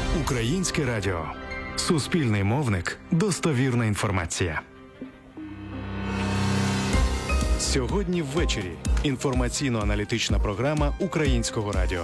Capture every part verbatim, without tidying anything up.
Українське радіо. Суспільний мовник. Достовірна інформація. Сьогодні ввечері. Інформаційно-аналітична програма Українського радіо.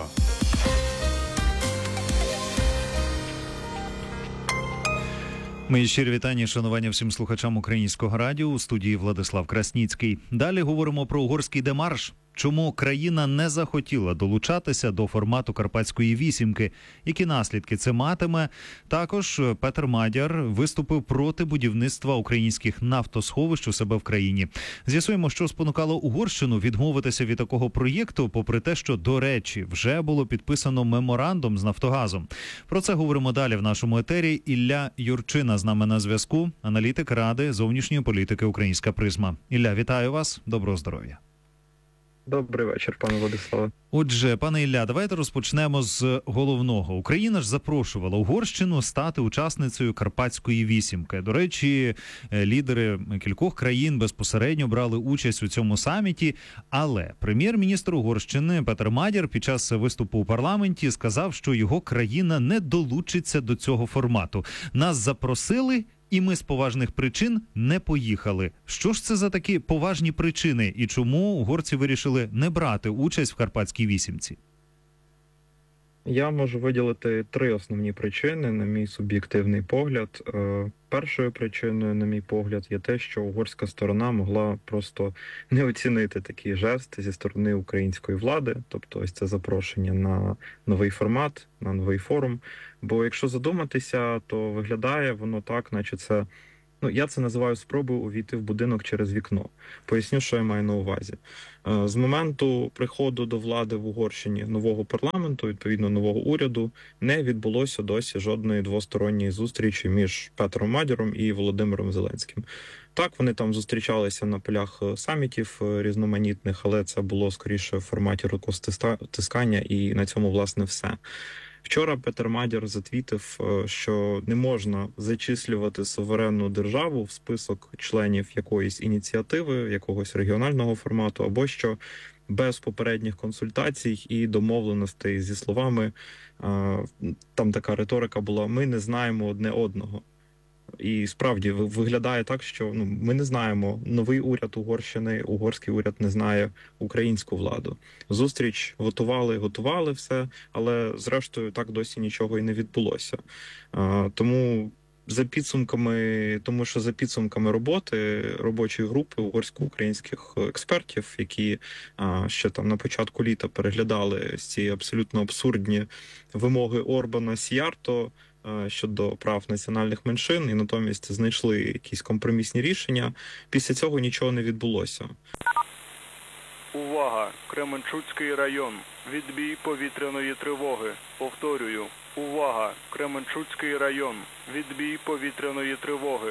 Мої щирі вітання і шанування всім слухачам Українського радіо. У студії Владислав Красніцький. Далі говоримо про угорський демарш. Чому країна не захотіла долучатися до формату Карпатської вісімки? Які наслідки це матиме? Також Петер Мадяр виступив проти будівництва українських нафтосховищ у себе в країні. З'ясуємо, що спонукало Угорщину відмовитися від такого проєкту, попри те, що, до речі, вже було підписано меморандум з Нафтогазом. Про це говоримо далі в нашому етері. Ілля Юрчина з нами на зв'язку, аналітик Ради зовнішньої політики «Українська призма». Ілля, вітаю вас. Доброго здоров'я. Добрий вечір, пане Владиславе. Отже, пане Ілля, давайте розпочнемо з головного. Україна ж запрошувала Угорщину стати учасницею Карпатської вісімки. До речі, лідери кількох країн безпосередньо брали участь у цьому саміті, але прем'єр-міністр Угорщини Петер Мадяр під час виступу у парламенті сказав, що його країна не долучиться до цього формату. Нас запросили, і ми з поважних причин не поїхали. Що ж це за такі поважні причини? І чому угорці вирішили не брати участь в Карпатській вісімці? Я можу виділити три основні причини, на мій суб'єктивний погляд. Першою причиною, на мій погляд, є те, що угорська сторона могла просто не оцінити такий жест зі сторони української влади, тобто ось це запрошення на новий формат, на новий форум. Бо якщо задуматися, то виглядає воно так, наче це, ну, я це називаю спробою увійти в будинок через вікно. Поясню, що я маю на увазі. З моменту приходу до влади в Угорщині нового парламенту, відповідно нового уряду, не відбулося досі жодної двосторонньої зустрічі між Петром Мадяром і Володимиром Зеленським. Так, вони там зустрічалися на полях самітів різноманітних, але це було скоріше в форматі рукостискання, і на цьому, власне, все. Вчора Петер Мадяр затвітив, що не можна зачислювати суверенну державу в список членів якоїсь ініціативи, якогось регіонального формату, або що без попередніх консультацій і домовленостей зі словами, там така риторика була, ми не знаємо одне одного. І справді виглядає так, що ну, ми не знаємо новий уряд Угорщини, угорський уряд не знає українську владу. Зустріч готували, готували все, але зрештою так досі нічого і не відбулося. А, тому за підсумками, тому що за підсумками роботи робочої групи угорсько-українських експертів, які а, ще там на початку літа переглядали ці абсолютно абсурдні вимоги Орбана Сіярто щодо прав національних меншин, і натомість знайшли якісь компромісні рішення. Після цього нічого не відбулося. Увага! Кременчуцький район. Відбій повітряної тривоги. Повторюю. Увага! Кременчуцький район. Відбій повітряної тривоги.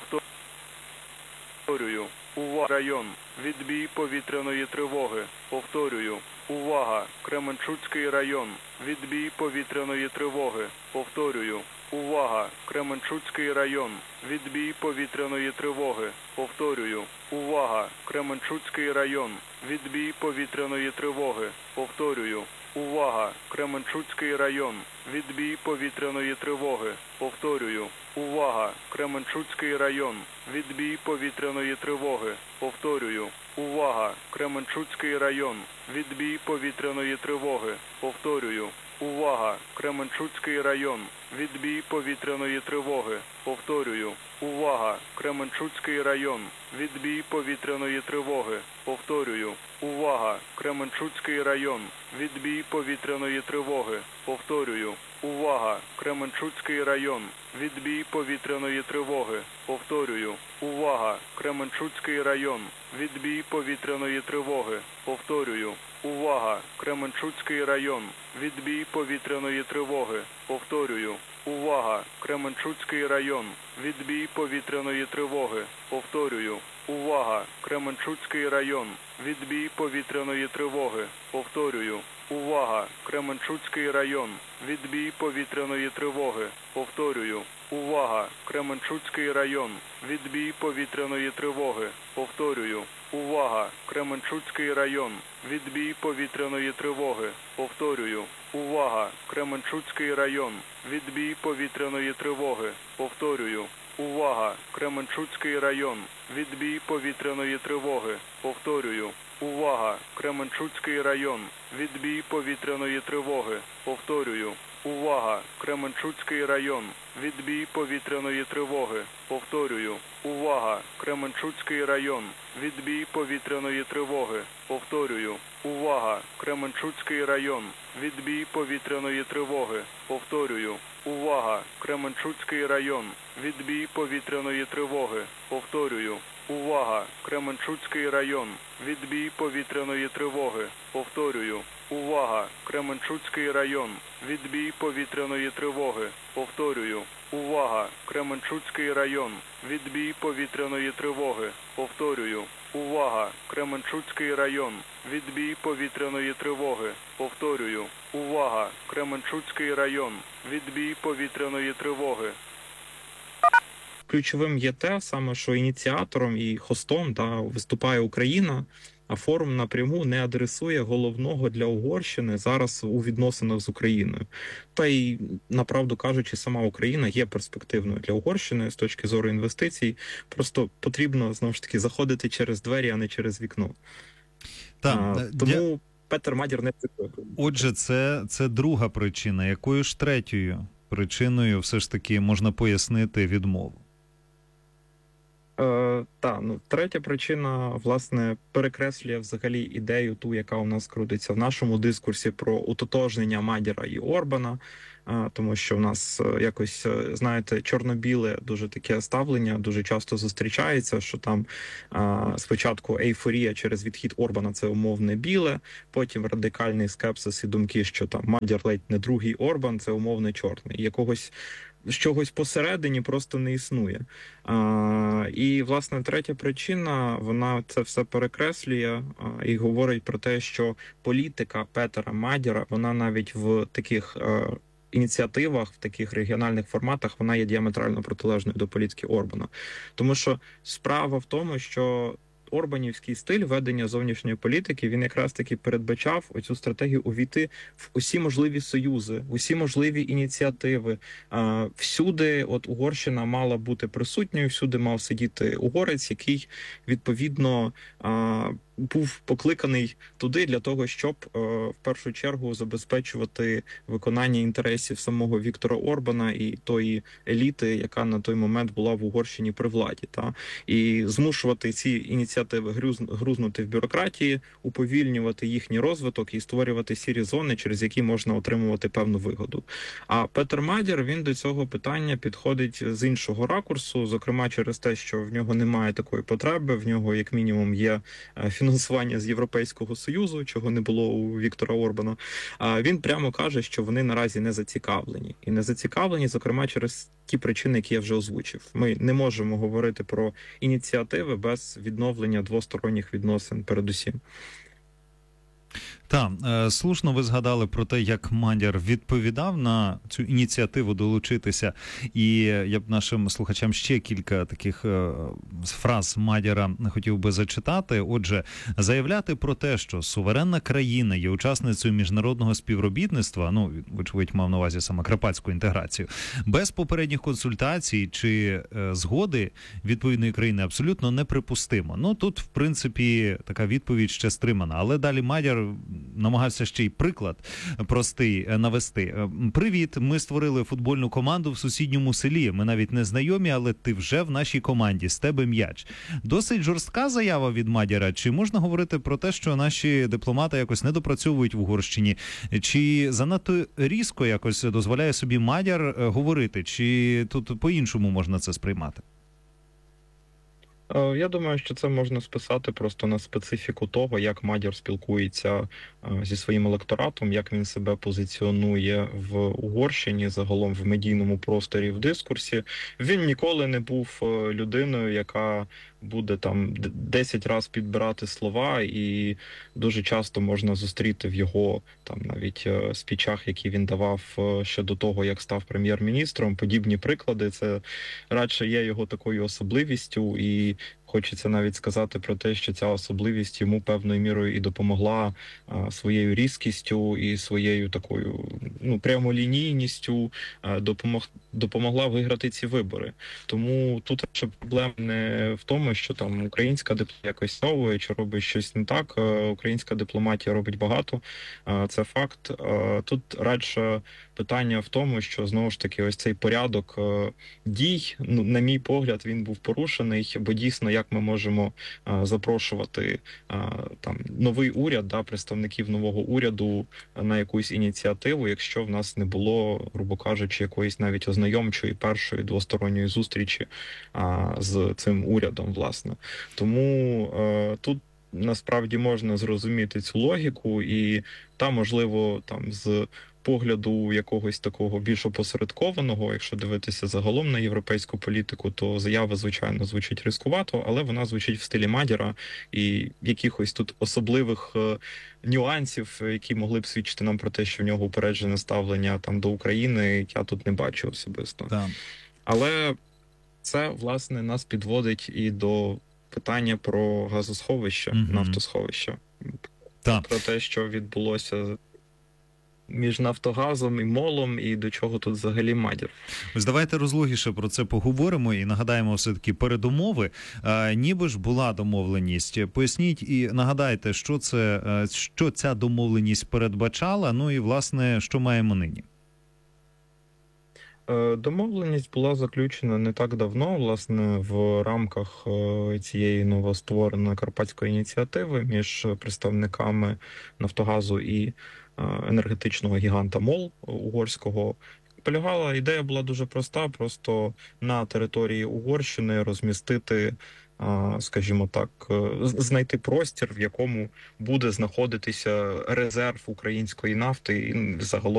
Повторюю. Увага! Район. Відбій повітряної тривоги. Повторюю. Увага! Кременчуцький район. Відбій повітряної тривоги. Повторюю. Увага! Кременчуцький район. Відбій повітряної тривоги. Повторюю. Увага! Кременчуцький район. Відбій повітряної тривоги. Повторюю. Увага! Кременчуцький район. Відбій повітряної тривоги. Повторюю. Увага! Кременчуцький район. Відбій повітряної тривоги. Повторюю. Увага! Кременчуцький район. Відбій повітряної тривоги. Повторюю. Увага! Кременчуцький район. Відбій повітряної тривоги. Повторюю. Увага! Кременчуцький район. Відбій повітряної тривоги. Повторюю. Увага! Кременчуцький район. Відбій повітряної тривоги. Повторюю. Увага! Кременчуцький район. Відбій повітряної тривоги. Повторюю. Увага! Кременчуцький район. Відбій повітряної тривоги. Повторюю. Увага! Кременчуцький район. Відбій повітряної тривоги. Повторюю. Увага! Кременчуцький район. Відбій повітряної тривоги. Повторюю. Увага! Кременчуцький район. Відбій повітряної тривоги. Повторюю. Увага! Кременчуцький район. Відбій повітряної тривоги. Повторюю. Увага! Кременчуцький район. Відбій повітряної тривоги. Повторюю. Увага! Кременчуцький район. Відбій повітряної тривоги. Повторюю. Увага! Кременчуцький район. Відбій повітряної тривоги. Повторюю. Увага! Кременчуцький район. Відбій повітряної тривоги. Повторюю. Увага! Кременчуцький район. Відбій повітряної тривоги. Повторюю. Увага! Кременчуцький район. Відбій повітряної тривоги. Повторюю. Увага! Кременчуцький район. Відбій повітряної тривоги. Повторюю. Увага! Кременчуцький район. Відбій повітряної тривоги. Повторюю. Увага! Кременчуцький район. Відбій повітряної тривоги. Повторюю. Увага! Кременчуцький район. Відбій повітряної тривоги. Повторюю. Увага! Кременчуцький район. Відбій повітряної тривоги. Повторюю. Увага! Кременчуцький район. Відбій повітряної тривоги. Повторюю. Увага! Кременчуцький район. Відбій повітряної тривоги. Повторюю. Увага! Кременчуцький район. Відбій повітряної тривоги. Ключовим є те саме, що ініціатором і хостом да, виступає Україна, а форум напряму не адресує головного для Угорщини зараз у відносинах з Україною. Та й, направду кажучи, сама Україна є перспективною для Угорщини з точки зору інвестицій. Просто потрібно, знову ж таки, заходити через двері, а не через вікно. Так, а, тому я... Петер Мадір не цитує. Отже, це, це друга причина. Якою ж третьою причиною все ж таки можна пояснити відмову? Е, та, ну, третя причина, власне, перекреслює взагалі ідею ту, яка у нас крутиться в нашому дискурсі про утотожнення Мадіра і Орбана, е, тому що в нас е, якось, е, знаєте, чорно-біле дуже таке ставлення дуже часто зустрічається, що там е, спочатку ейфорія через відхід Орбана – це умовне біле, потім радикальний скепсис і думки, що там Мадір ледь не другий Орбан – це умовне чорний. І якогось чогось посередині просто не існує. А, і, власне, третя причина, вона це все перекреслює а, і говорить про те, що політика Петера Мадіра, вона навіть в таких а, ініціативах, в таких регіональних форматах, вона є діаметрально протилежною до політики Орбана. Тому що справа в тому, що орбанівський стиль ведення зовнішньої політики, він якраз таки передбачав оцю стратегію увійти в усі можливі союзи, в усі можливі ініціативи. Всюди от Угорщина мала бути присутньою, всюди мав сидіти угорець, який, відповідно, був покликаний туди для того, щоб в першу чергу забезпечувати виконання інтересів самого Віктора Орбана і тої еліти, яка на той момент була в Угорщині при владі, та і змушувати ці ініціативи грузнути в бюрократії, уповільнювати їхній розвиток і створювати сірі зони, через які можна отримувати певну вигоду. А Петер Мадір, він до цього питання підходить з іншого ракурсу, зокрема через те, що в нього немає такої потреби, в нього як мінімум є фінансування з Європейського Союзу, чого не було у Віктора Орбана. А він прямо каже, що вони наразі не зацікавлені. І не зацікавлені, зокрема, через ті причини, які я вже озвучив. Ми не можемо говорити про ініціативи без відновлення двосторонніх відносин передусім. Так, слушно ви згадали про те, як Мадір відповідав на цю ініціативу долучитися. І я б нашим слухачам ще кілька таких фраз Мадіра хотів би зачитати. Отже, заявляти про те, що суверенна країна є учасницею міжнародного співробітництва, ну, вочевидь, мав на увазі саме карпатську інтеграцію, без попередніх консультацій чи згоди відповідної країни абсолютно неприпустимо. Ну, тут, в принципі, така відповідь ще стримана. Але далі Мадір намагався ще й приклад простий навести. Привіт, ми створили футбольну команду в сусідньому селі. Ми навіть не знайомі, але ти вже в нашій команді, з тебе м'яч. Досить жорстка заява від Мадіра. Чи можна говорити про те, що наші дипломати якось не допрацьовують в Угорщині? Чи занадто різко якось дозволяє собі Мадір говорити? Чи тут по-іншому можна це сприймати? Я думаю, що це можна списати просто на специфіку того, як Мадір спілкується зі своїм електоратом, як він себе позиціонує в Угорщині, загалом в медійному просторі, в дискурсі. Він ніколи не був людиною, яка буде там десять разів підбирати слова, і дуже часто можна зустріти в його там навіть спічах, які він давав ще до того, як став прем'єр-міністром. Подібні приклади, це радше є його такою особливістю, і хочеться навіть сказати про те, що ця особливість йому певною мірою і допомогла а, своєю різкістю і своєю такою ну прямолінійністю а, допомог, допомогла виграти ці вибори. Тому тут ще проблема не в тому, що там українська дипломатія якось новує чи робить щось не так. Українська дипломатія робить багато, це факт. Тут радше питання в тому, що знову ж таки ось цей порядок дій, ну, на мій погляд, він був порушений, бо дійсно, як ми можемо запрошувати там новий уряд, да, представників нового уряду на якусь ініціативу, якщо в нас не було, грубо кажучи, якоїсь навіть ознайомчої першої двосторонньої зустрічі а, з цим урядом, власне. Тому а, тут насправді можна зрозуміти цю логіку, і та, можливо, там з погляду якогось такого більш опосередкованого, якщо дивитися загалом на європейську політику, то заява, звичайно, звучить ризикувато, але вона звучить в стилі Мадяра, і якихось тут особливих е, нюансів, які могли б свідчити нам про те, що в нього упереджене ставлення там до України, я тут не бачу особисто. Так. Але це, власне, нас підводить і до питання про газосховище, Мгм. нафтосховище. Так. Про те, що відбулося між Нафтогазом і МОЛом, і до чого тут взагалі Мадяр. Ось давайте розлогіше про це поговоримо і нагадаємо все-таки передумови. А, ніби ж була домовленість. Поясніть і нагадайте, що це, що ця домовленість передбачала, ну і, власне, що маємо нині. Домовленість була заключена не так давно, власне, в рамках цієї новоствореної карпатської ініціативи між представниками Нафтогазу і енергетичного гіганта МОЛ угорського. Полягала ідея була дуже проста: просто на території Угорщини розмістити, скажімо так, знайти простір, в якому буде знаходитися резерв української нафти і загалом